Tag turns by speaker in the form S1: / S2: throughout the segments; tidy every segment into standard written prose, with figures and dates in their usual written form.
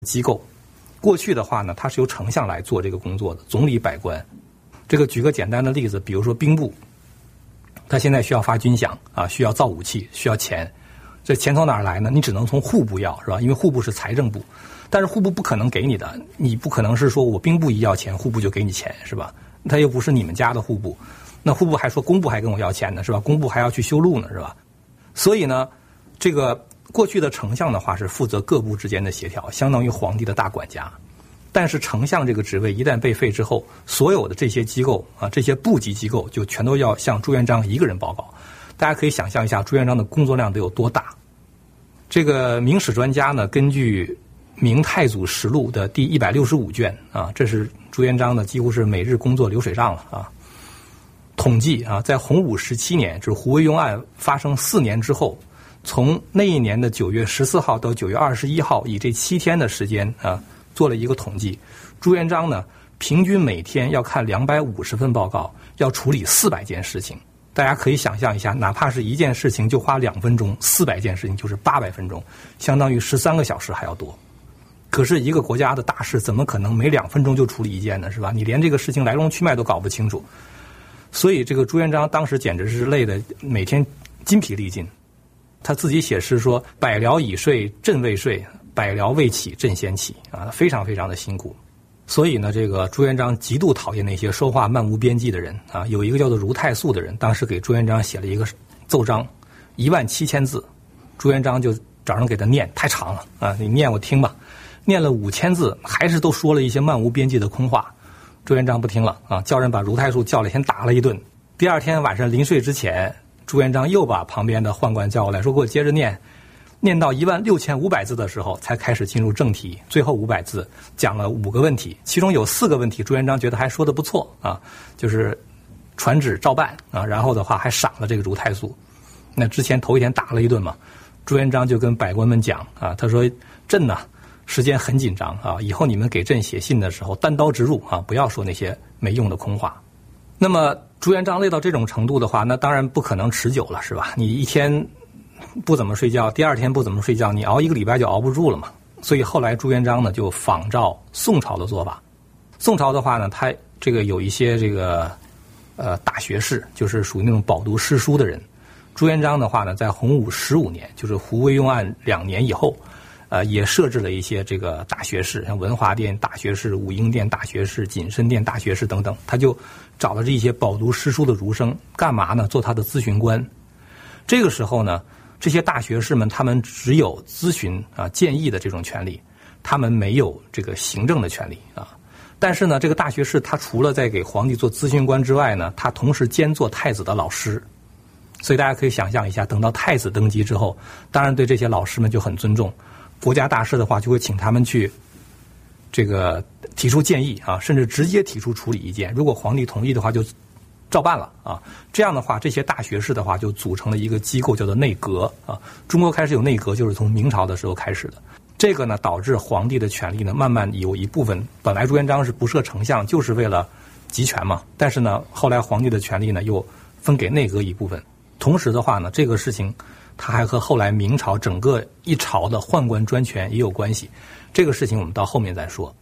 S1: 机构。过去的话呢，它是由丞相来做这个工作的，总理百官。这个举个简单的例子，比如说兵部，他现在需要发军饷啊，需要造武器，需要钱。这钱从哪儿来呢？你只能从户部要，是吧？因为户部是财政部，但是户部不可能给你的，你不可能是说我兵部一要钱，户部就给你钱，是吧？他又不是你们家的户部，那户部还说工部还跟我要钱呢，是吧？工部还要去修路呢，是吧？所以呢，这个过去的丞相的话是负责各部之间的协调，相当于皇帝的大管家。但是丞相这个职位一旦被废之后，所有的这些机构啊，这些部级机构就全都要向朱元璋一个人报告。大家可以想象一下朱元璋的工作量得有多大。这个明史专家呢，根据《明太祖实录》的第165卷啊，这是朱元璋呢几乎是每日工作流水账了啊。统计啊，在洪武17年，就是胡惟庸案发生4年之后，从那一年的9月14号到9月21号，以这7天的时间啊，做了一个统计。朱元璋呢，平均每天要看250份报告，要处理400件事情。大家可以想象一下，哪怕是一件事情就花2分钟，400件事情就是800分钟，相当于13个小时还要多。可是一个国家的大事怎么可能每2分钟就处理一件呢？是吧？你连这个事情来龙去脉都搞不清楚。所以这个朱元璋当时简直是累得每天筋疲力尽。他自己写诗说：“百僚已睡，朕未睡；百僚未起，朕先起。”啊，非常非常的辛苦。所以呢，这个朱元璋极度讨厌那些说话漫无边际的人啊。有一个叫做如太素的人，当时给朱元璋写了一个奏章，17000字。朱元璋就找人给他念，太长了啊，你念我听吧。念了5000字，还是都说了一些漫无边际的空话。朱元璋不听了啊，叫人把如太素叫来，先打了一顿。第二天晚上临睡之前，朱元璋又把旁边的宦官叫过来，说给我接着念。念到16500字的时候，才开始进入正题。最后500字讲了5个问题，其中有4个问题朱元璋觉得还说得不错啊，就是传旨照办啊，然后的话还赏了这个如太素。那之前头一天打了一顿嘛，朱元璋就跟百官们讲啊，他说朕呢时间很紧张啊，以后你们给朕写信的时候单刀直入啊，不要说那些没用的空话。那么朱元璋累到这种程度的话，那当然不可能持久了，是吧？你一天不怎么睡觉，第二天不怎么睡觉，你熬1个礼拜就熬不住了嘛。所以后来朱元璋呢就仿照宋朝的做法。宋朝的话呢，他这个有一些这个大学士，就是属于那种饱读诗书的人。朱元璋的话呢，在洪武15年，就是胡惟庸案2年以后，也设置了一些这个大学士，像文华殿大学士、武英殿大学士、谨慎殿大学士等等，他就找了这些饱读诗书的儒生，干嘛呢？做他的咨询官。这个时候呢，这些大学士们他们只有咨询啊建议的这种权利，他们没有这个行政的权利啊。但是呢，这个大学士他除了在给皇帝做咨询官之外呢，他同时兼做太子的老师。所以大家可以想象一下，等到太子登基之后，当然对这些老师们就很尊重，国家大事的话就会请他们去这个提出建议啊，甚至直接提出处理意见。如果皇帝同意的话，就照办了啊。这样的话，这些大学士的话就组成了一个机构，叫做内阁啊。中国开始有内阁，就是从明朝的时候开始的。这个呢，导致皇帝的权力呢，慢慢有一部分，本来朱元璋是不设丞相，就是为了集权嘛。但是呢，后来皇帝的权力呢，又分给内阁一部分。同时的话呢，这个事情它还和后来明朝整个一朝的宦官专权也有关系。这个事情我们到后面再说。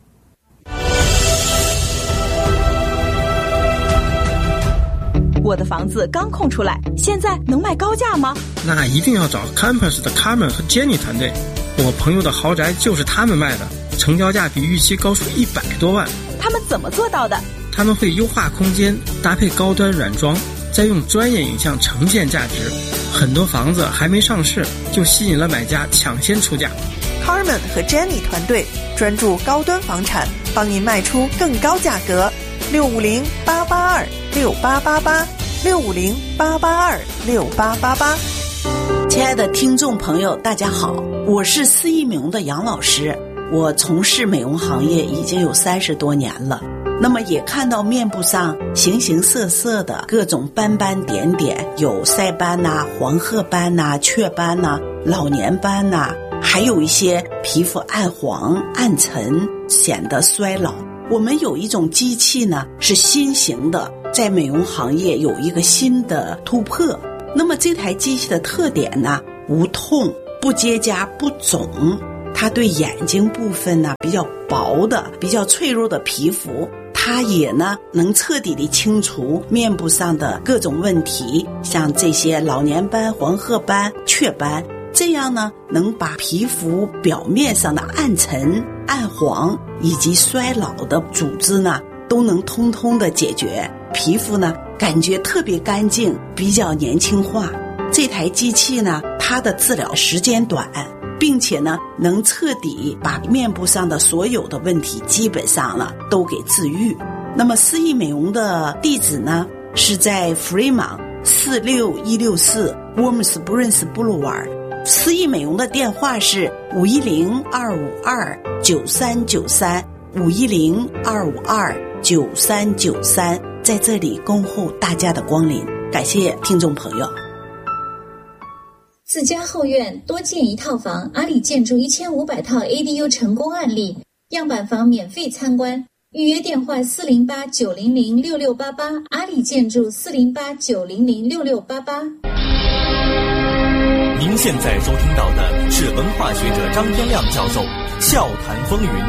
S2: 我的房子刚空出来，现在能卖高价吗？
S3: 那一定要找 Campus 的 Carmen 和 Jenny 团队，我朋友的豪宅就是他们卖的，成交价比预期高出100多万。
S2: 他们怎么做到的？
S3: 他们会优化空间，搭配高端软装，再用专业影像呈现价值。很多房子还没上市，就吸引了买家抢先出价。
S4: Carmen 和 Jenny 团队专注高端房产，帮您卖出更高价格。650-882-6888，650-882-6888。
S5: 亲爱的听众朋友，大家好，我是4亿美容的杨老师。我从事美容行业已经有30多年了，那么也看到面部上形形色色的各种斑斑点点，有晒斑呐、黄褐斑呐、雀斑呐、老年斑呐，还有一些皮肤暗黄暗沉，显得衰老。我们有一种机器呢，是新型的，在美容行业有一个新的突破。那么这台机器的特点呢，无痛、不结痂、不肿， 他对眼睛部分呢比较薄的、比较脆弱的皮肤，他也呢能彻底的清除面部上的各种问题，像这些老年斑、黄褐斑、雀斑，这样呢能把皮肤表面上的暗沉、暗黄以及衰老的组织呢都能通通的解决，皮肤呢感觉特别干净，比较年轻化。这台机器呢，它的治疗时间短，并且呢能彻底把面部上的所有的问题基本上呢都给治愈。那么思逸美容的地址呢是在 Fremont 46164 Warm Springs Boulevard， 思逸美容的电话是510-252-9393 510-252-9393，在这里恭候大家的光临，感谢听众朋友。
S6: 自家后院多建一套房，阿里建筑1500套 ADU 成功案例，样板房免费参观，预约电话408-900-6688，阿里建筑408-900-6688。
S7: 您现在收听到的是文化学者张天亮教授笑谈风云。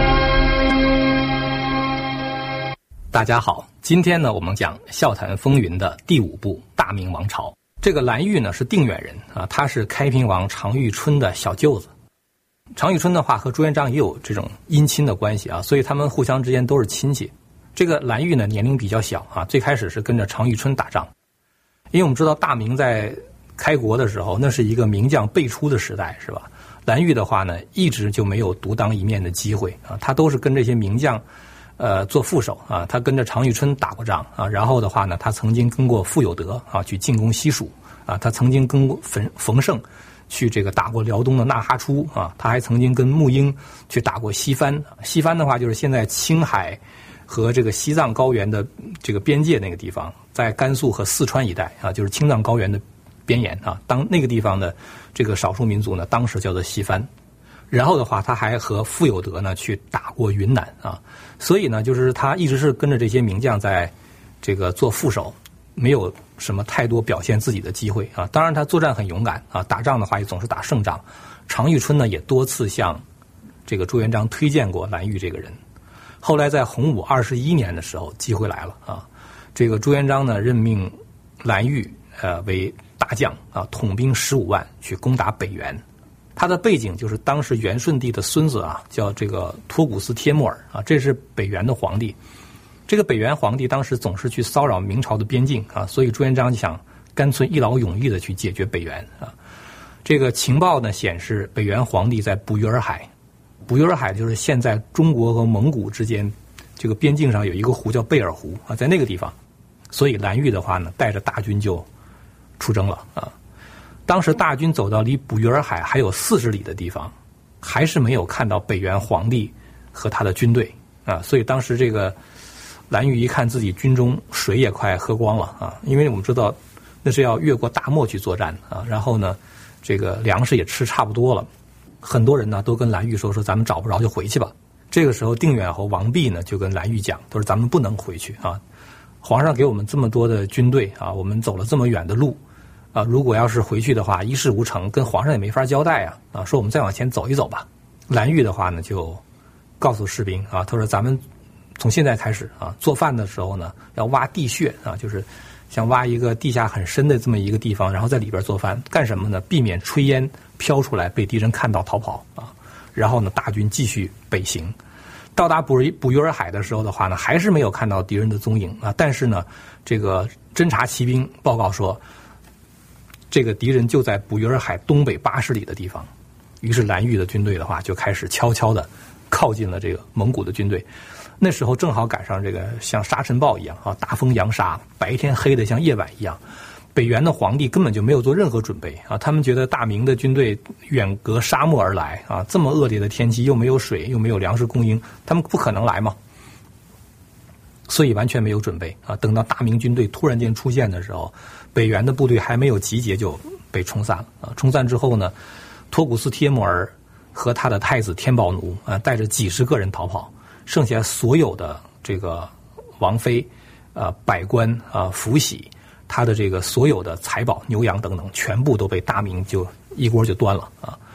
S1: 大家好，今天呢我们讲笑谈风云的第5部大明王朝。这个蓝玉呢是定远人啊，他是开平王常遇春的小舅子。常遇春的话和朱元璋也有这种姻亲的关系啊，所以他们互相之间都是亲戚。这个蓝玉呢年龄比较小啊，最开始是跟着常遇春打仗。因为我们知道大明在开国的时候，那是一个名将辈出的时代，是吧？蓝玉的话呢，一直就没有独当一面的机会啊，他都是跟这些名将做副手啊，他跟着常遇春打过仗啊，然后的话呢，他曾经跟过傅有德啊去进攻西蜀啊，他曾经跟过冯胜去这个打过辽东的纳哈出啊，他还曾经跟沐英去打过西番。西番的话就是现在青海和这个西藏高原的这个边界那个地方，在甘肃和四川一带啊，就是青藏高原的边沿啊，当那个地方的这个少数民族呢，当时叫做西番。然后的话，他还和傅有德呢去打过云南啊，所以呢，就是他一直是跟着这些名将在这个做副手，没有什么太多表现自己的机会啊。当然，他作战很勇敢啊，打仗的话也总是打胜仗。常遇春呢也多次向这个朱元璋推荐过蓝玉这个人。后来在洪武21年的时候，机会来了啊，这个朱元璋呢任命蓝玉为大将啊，统兵15万去攻打北元。他的背景就是当时元顺帝的孙子啊，叫这个托古斯帖木儿啊，这是北元的皇帝。这个北元皇帝当时总是去骚扰明朝的边境啊，所以朱元璋就想干脆一劳永逸的去解决北元啊。这个情报呢显示，北元皇帝在捕鱼儿海，捕鱼儿海就是现在中国和蒙古之间这个边境上有一个湖叫贝尔湖啊，在那个地方，所以蓝玉的话呢，带着大军就出征了啊。当时大军走到离捕鱼儿海还有40里的地方，还是没有看到北元皇帝和他的军队啊，所以当时这个蓝玉一看自己军中水也快喝光了啊，因为我们知道那是要越过大漠去作战啊，然后呢，这个粮食也吃差不多了，很多人呢都跟蓝玉说咱们找不着就回去吧。这个时候定远侯王弼呢就跟蓝玉讲，他说咱们不能回去啊，皇上给我们这么多的军队啊，我们走了这么远的路啊，如果要是回去的话一事无成，跟皇上也没法交代啊，说我们再往前走一走吧。蓝玉的话呢就告诉士兵啊，他说咱们从现在开始啊，做饭的时候呢要挖地穴啊，就是像挖一个地下很深的这么一个地方，然后在里边做饭，干什么呢？避免炊烟飘出来被敌人看到逃跑啊。然后呢，大军继续北行，到达捕鱼儿海的时候的话呢，还是没有看到敌人的踪影啊。但是呢，这个侦察骑兵报告说，这个敌人就在捕鱼儿海东北80里的地方。于是蓝玉的军队的话就开始悄悄的靠近了这个蒙古的军队。那时候正好赶上这个像沙尘暴一样啊，大风扬沙，白天黑的像夜晚一样。北元的皇帝根本就没有做任何准备啊，他们觉得大明的军队远隔沙漠而来啊，这么恶劣的天气，又没有水，又没有粮食供应，他们不可能来嘛，所以完全没有准备啊。等到大明军队突然间出现的时候，北元的部队还没有集结就被冲散了啊。冲散之后呢，托古斯帖木儿和他的太子天宝奴啊，带着几十个人逃跑，剩下所有的这个王妃百官福喜，他的这个所有的财宝牛羊等等全部都被大明就一锅就端了啊。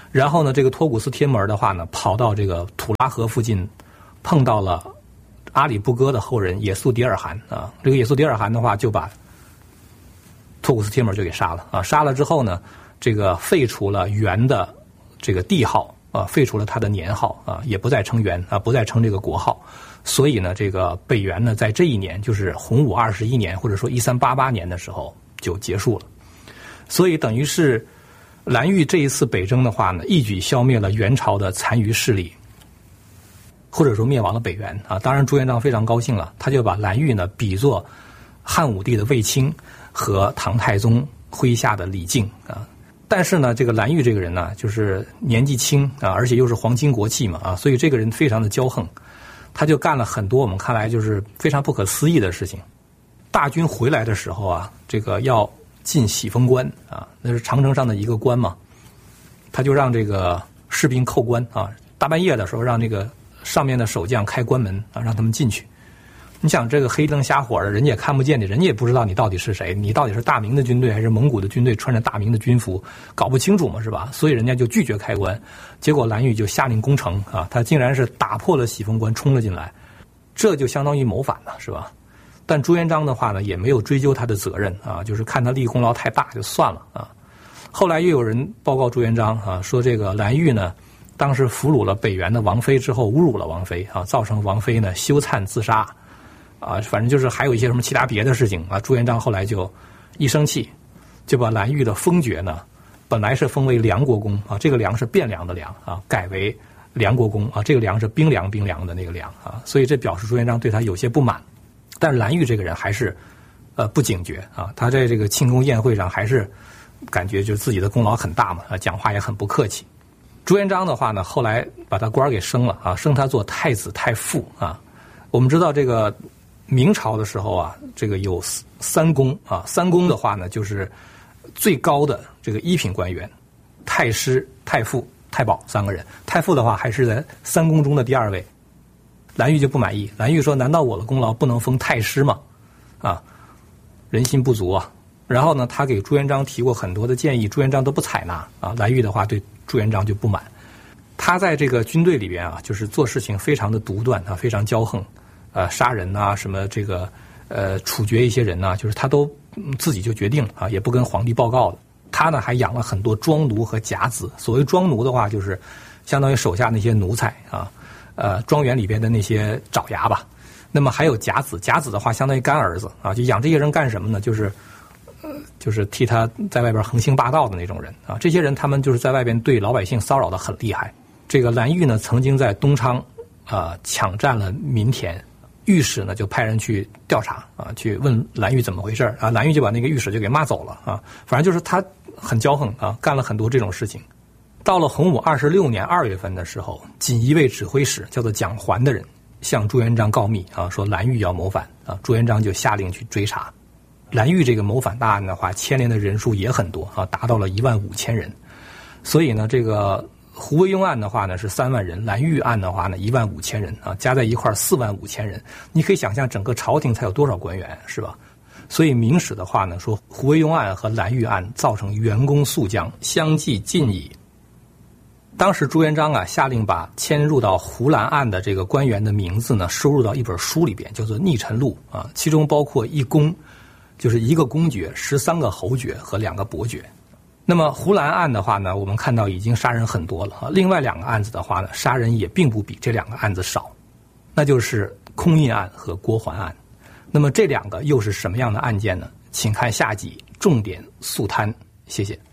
S1: 然后呢，这个托古斯帖木儿的话呢，跑到这个土拉河附近，碰到了阿里不哥的后人也速迭尔汗啊。这个也速迭尔汗的话，就把托古斯帖木儿就给杀了啊。杀了之后呢，这个废除了元的这个帝号啊，废除了他的年号啊，也不再称元啊，不再称这个国号。所以呢，这个北元呢，在这一年，就是洪武21年，或者说1388年的时候就结束了。所以等于是蓝玉这一次北征的话呢，一举消灭了元朝的残余势力，或者说灭亡了北元啊。当然朱元璋非常高兴了，他就把蓝玉呢比作汉武帝的卫青和唐太宗麾下的李靖啊。但是呢，这个蓝玉这个人呢，就是年纪轻啊，而且又是皇亲国戚嘛啊，所以这个人非常的骄横。他就干了很多我们看来就是非常不可思议的事情。大军回来的时候啊，这个要进喜峰关啊，那是长城上的一个关嘛，他就让这个士兵扣关啊，大半夜的时候让这个上面的守将开关门啊，让他们进去。你想这个黑灯瞎火的，人家也看不见你，人家也不知道你到底是谁，你到底是大明的军队还是蒙古的军队，穿着大明的军服，搞不清楚嘛，是吧？所以人家就拒绝开关。结果蓝玉就下令攻城啊，他竟然是打破了喜峰关，冲了进来，这就相当于谋反了，是吧？但朱元璋的话呢，也没有追究他的责任啊，就是看他立功劳太大就算了啊。后来又有人报告朱元璋啊，说这个蓝玉呢，当时俘虏了北元的王妃之后，侮辱了王妃啊，造成王妃呢羞惭自杀。啊，反正就是还有一些什么其他别的事情啊。朱元璋后来就一生气，就把蓝玉的封爵呢，本来是封为梁国公啊，这个梁是汴梁的梁啊，改为梁国公啊，这个梁是兵粮的那个梁啊，所以这表示朱元璋对他有些不满。但是蓝玉这个人还是不警觉啊，他在这个庆功宴会上还是感觉就是自己的功劳很大嘛啊，讲话也很不客气。朱元璋的话呢，后来把他官给升了啊，升他做太子太傅啊。我们知道这个明朝的时候啊，这个有三公啊，三公的话呢，就是最高的这个一品官员，太师、太傅、太保三个人。太傅的话还是在三公中的第二位。蓝玉就不满意，蓝玉说：“难道我的功劳不能封太师吗？”啊，人心不足啊。然后呢，他给朱元璋提过很多的建议，朱元璋都不采纳啊。蓝玉的话对朱元璋就不满。他在这个军队里边啊，就是做事情非常的独断啊，非常骄横。杀人啊，什么这个处决一些人啊，就是他都自己就决定了啊，也不跟皇帝报告的。他呢还养了很多庄奴和甲子。所谓庄奴的话，就是相当于手下那些奴才啊，庄园里边的那些爪牙吧。那么还有甲子，甲子的话相当于干儿子啊，就养这些人干什么呢？就是替他在外边横行霸道的那种人啊。这些人他们就是在外边对老百姓骚扰的很厉害。这个蓝玉呢，曾经在东昌抢占了民田。御史呢就派人去调查啊，去问蓝玉怎么回事啊，蓝玉就把那个御史就给骂走了啊。反正就是他很骄横啊，干了很多这种事情。到了洪武26年2月份的时候，锦衣卫指挥使叫做蒋环的人向朱元璋告密啊，说蓝玉要谋反啊，朱元璋就下令去追查。蓝玉这个谋反大案的话，牵连的人数也很多啊，达到了15000人。所以呢，这个胡惟庸案的话呢是3万人，蓝玉案的话呢15000人啊，加在一块45000人。你可以想象整个朝廷才有多少官员，是吧？所以明史的话呢说，胡惟庸案和蓝玉案造成元功速降，相继尽矣。当时朱元璋啊下令把迁入到胡兰案的这个官员的名字呢收入到一本书里边，叫做《逆臣录》啊，其中包括一公，就是1个公爵、13个侯爵和2个伯爵。那么胡兰案的话呢，我们看到已经杀人很多了啊。另外2个案子的话呢，杀人也并不比这2个案子少，那就是空印案和郭桓案。那么这2个又是什么样的案件呢？请看下集重点速摊，谢谢。